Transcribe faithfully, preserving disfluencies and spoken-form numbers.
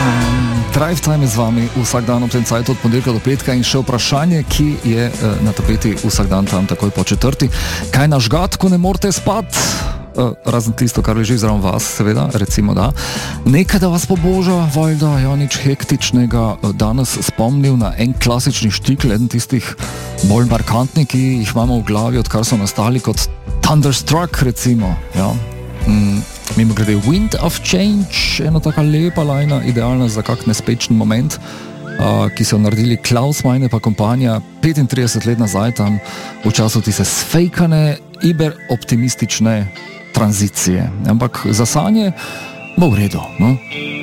Drive Time je z vami vsak dan ob tem cajtu od ponedeljka do petka in še vprašanje, ki je na tapeti vsak dan tam takoj po četrti. Kaj nažgat, ko ne morete spati? Razen tisto, kar leži zraven vas, seveda, recimo da. Nekaj, da vas poboža, valjda, ja, nič hektičnega, danes spomnil na en klasični štikl, eden tistih bolj markantnih, ki jih imamo v glavi, odkar so nastali kot Thunderstruck, recimo, ja. Mm. Mimo grede Wind of Change, ena taka lepa lajna, idealna za kak nespečen moment, uh, ki so naredili Klaus Meine pa kompanija petintrideset let nazaj tam v času tise sfejkane, iberoptimistične tranzicije. Ampak za sanje bo v redu, no?